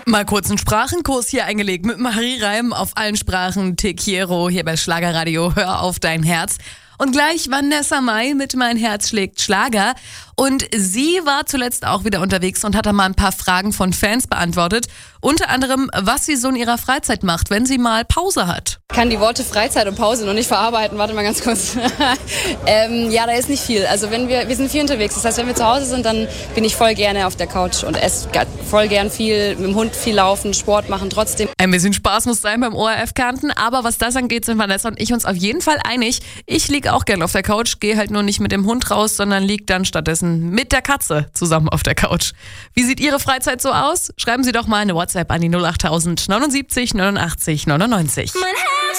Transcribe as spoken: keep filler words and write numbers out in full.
Mal kurz einen Sprachenkurs hier eingelegt mit Marie Reim auf allen Sprachen. Te quiero hier bei Schlagerradio. Hör auf dein Herz. Und gleich Vanessa Mai mit Mein Herz schlägt Schlager. Und sie war zuletzt auch wieder unterwegs und hat da mal ein paar Fragen von Fans beantwortet. Unter anderem, was sie so in ihrer Freizeit macht, wenn sie mal Pause hat. Ich kann die Worte Freizeit und Pause noch nicht verarbeiten. Warte mal ganz kurz. ähm, ja, da ist nicht viel. Also wenn wir, wir sind viel unterwegs. Das heißt, wenn wir zu Hause sind, dann bin ich voll gerne auf der Couch und esse voll gern viel, mit dem Hund viel laufen, Sport machen trotzdem. Ein bisschen Spaß muss sein beim O R F Kärnten, aber was das angeht, sind Vanessa und ich uns auf jeden Fall einig. Ich liege auch gerne auf der Couch, gehe halt nur nicht mit dem Hund raus, sondern liege dann stattdessen mit der Katze zusammen auf der Couch. Wie sieht Ihre Freizeit so aus? Schreiben Sie doch mal eine WhatsApp an die null acht null null neunundsiebzig neunundachtzig neunundneunzig.